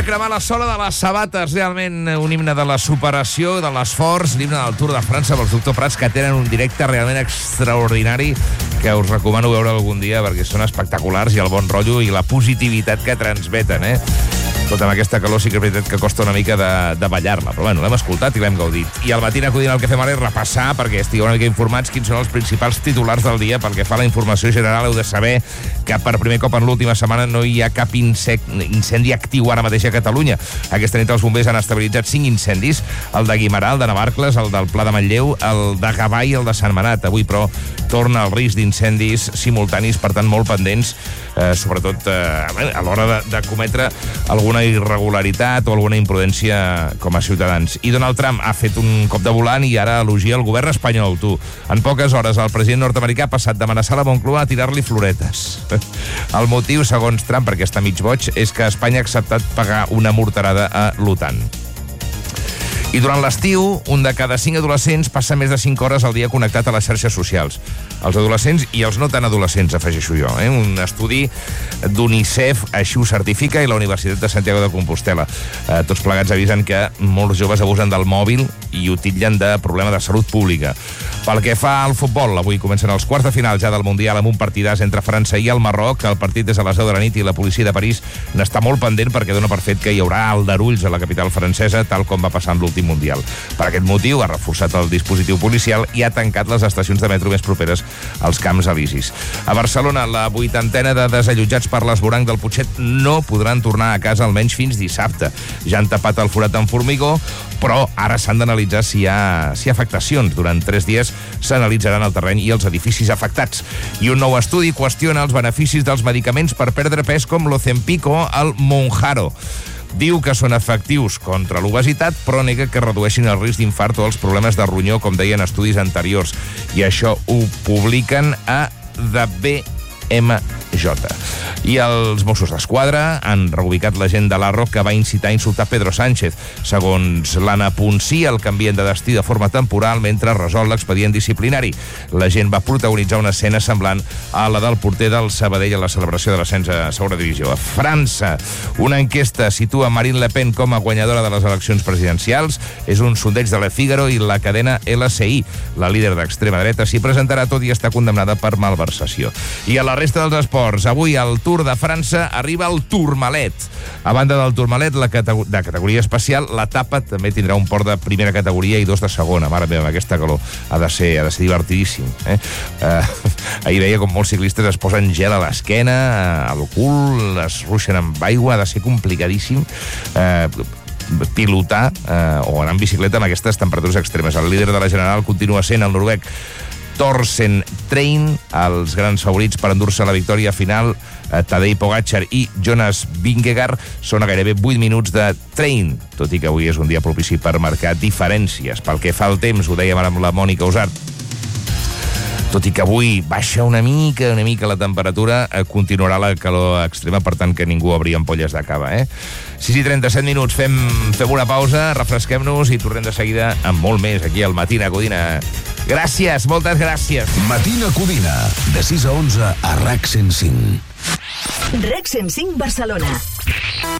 Cremar la sola de les sabates, realment un himne de la superació, de l'esforç, l'himne del Tour de França pels Doctor Prats, que tenen un directe realment extraordinari que us recomano veure algun dia perquè són espectaculars, i el bon rotllo i la positivitat que transmeten, Tot amb aquesta calor sí que és veritat que costa una mica de ballar-la, però bueno, l'hem escoltat i l'hem gaudit. I al matí acudint el que fem ara és repassar, perquè estigueu una mica informats, quins són els principals titulars del dia. Pel que fa a la informació general, heu de saber que per primer cop en l'última setmana no hi ha cap incendi actiu ara mateix a Catalunya. Aquesta nit els bombers han estabilitzat 5 incendis, el de Guimerà, el de Navarcles, el del Pla de Manlleu, el de Gavà i el de Sant Manat. Avui, però, torna el risc d'incendis simultanis, per tant, molt pendents, sobretot a l'hora de cometre alguna irregularitat o alguna imprudència com a ciutadans. I Donald Trump ha fet un cop de volant i ara elogia el govern espanyol, tu. En poques hores, el president nord-americà ha passat d'amenaçar la Moncloa a tirar-li floretes. El motiu, segons Trump, perquè està mig boig, és que Espanya ha acceptat pagar una morterada a l'OTAN. I durant l'estiu, un de cada 5 adolescents passa més de 5 hores al dia connectat a les xarxes socials. Els adolescents i els no tan adolescents, afegeixo jo. Un estudi d'UNICEF així ho certifica, i la Universitat de Santiago de Compostela. Tots plegats avisen que molts joves abusen del mòbil i ho titllen de problema de salut pública. Pel que fa al futbol, avui comencen els quarts de final ja del Mundial amb un partidàs entre França i el Marroc. El partit és a les 10 de la nit i la policia de París n'està molt pendent perquè dona per fet que hi haurà aldarulls a la capital francesa, tal com va passar amb l'últim Mundial. Per aquest motiu ha reforçat el dispositiu policial i ha tancat les estacions de metro més properes als Camps Elisis. A Barcelona, la 80ena de desallotjats per l'esvoranc del Putxet no podran tornar a casa almenys fins dissabte. Ja han tapat el forat amb formigó, però ara s'han d'analitzar si hi ha afectacions. Durant 3 dies s'analitzaran el terreny i els edificis afectats. I un nou estudi qüestiona els beneficis dels medicaments per perdre pes com l'Ozempic o el Mounjaro. Diu que són efectius contra l'obesitat, però nega que redueixin el risc d'infart o els problemes de ronyó, com deien estudis anteriors. I això ho publiquen a The BMJ. I els Mossos d'Esquadra han reubicat l'agent de l'Arro que va incitar a insultar Pedro Sánchez. Segons l'Anna Ponsí, el canvien de destí de forma temporal mentre resol l'expedient disciplinari. L'agent va protagonitzar una escena semblant a la del porter del Sabadell a la celebració de l'ascens a segona divisió. A França, una enquesta situa Marine Le Pen com a guanyadora de les eleccions presidencials. És un sondeig de Le Figaro i la cadena LCI. La líder d'extrema dreta s'hi presentarà, tot i estar condemnada per malversació. I a la resta dels esports, avui al Tour de França arriba el Tourmalet. A banda del Tourmalet, de categoria especial, l'etapa també tindrà un port de primera categoria i 2 de segona. Mare meva, aquesta calor ha de ser divertidíssim. Ahir veia com molts ciclistes es posen gel a l'esquena, al cul, es ruixen amb aigua, ha de ser complicadíssim pilotar o anar en bicicleta amb aquestes temperatures extremes. El líder de la General continua sent el noruec Torsten Trein. Els grans favorits per endur-se la victòria final, Tadej Pogačar i Jonas Vingegaard, són a gairebé 8 minuts de Trein, tot i que avui és un dia propici per marcar diferències. Pel que fa al temps, ho dèiem ara amb la Mònica Usart, tot i que avui baixa una mica la temperatura, continuarà la calor extrema, per tant que ningú obri ampolles de cava. 6:37 minuts, fem una pausa, refresquem-nos i tornem de seguida amb molt més aquí al Matina Codina. Gràcies, moltes gràcies. Matina Codina, de 6 a 11 a RAC 105. RAC 105 Barcelona.